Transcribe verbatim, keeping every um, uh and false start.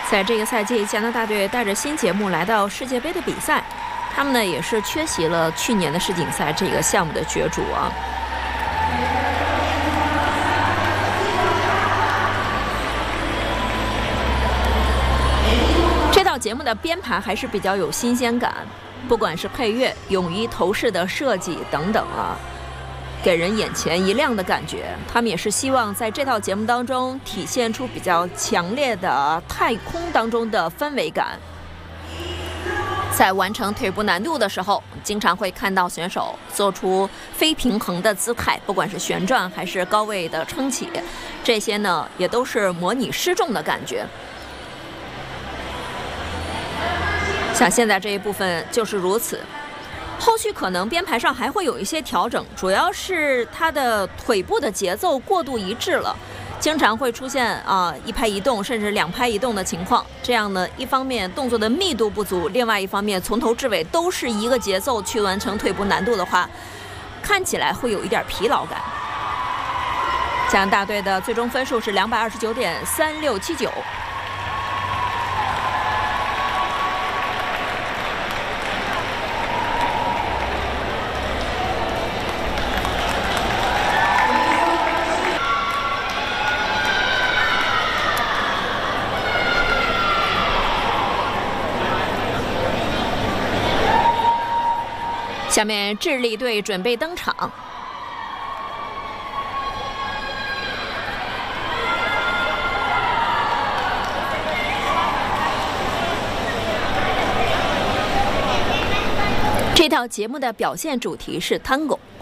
在这个赛季，加拿大队带着新节目来到世界杯的比赛，他们呢也是缺席了去年的世锦赛这个项目的角逐啊。这套节目的编排还是比较有新鲜感，不管是配乐、泳衣头饰的设计等等啊，给人眼前一亮的感觉。他们也是希望在这套节目当中体现出比较强烈的太空当中的氛围感。在完成腿部难度的时候，经常会看到选手做出非平衡的姿态，不管是旋转还是高位的撑起，这些呢也都是模拟失重的感觉。像现在这一部分就是如此，后续可能编排上还会有一些调整，主要是它的腿部的节奏过度一致了，经常会出现啊一拍一动甚至两拍一动的情况。这样呢，一方面动作的密度不足，另外一方面从头至尾都是一个节奏去完成腿部难度的话，看起来会有一点疲劳感。加拿大队的最终分数是两百二十九点三六七九。下面智利队准备登场。这套节目的表现主题是 Tango。